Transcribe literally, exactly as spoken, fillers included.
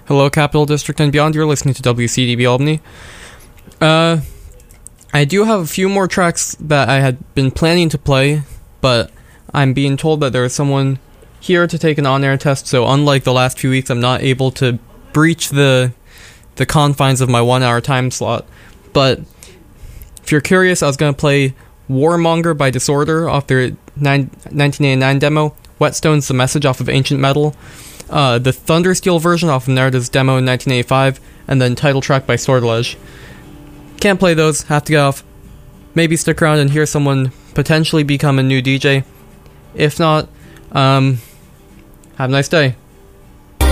Hello, Capital District and beyond. You're listening to W C D B Albany. Uh, I do have a few more tracks that I had been planning to play, but I'm being told that there is someone here to take an on-air test, so unlike the last few weeks, I'm not able to breach the the confines of my one-hour time slot. But if you're curious, I was going to play Warmonger by Disorder off their nine, nineteen eighty-nine demo, Whetstone's The Message off of Ancient Metal, uh, the Thundersteel version off of Narda's demo in nineteen eighty-five, and then title track by Sortilege. Can't play those, have to get off. Maybe stick around and hear someone potentially become a new D J. If not, um, have a nice day.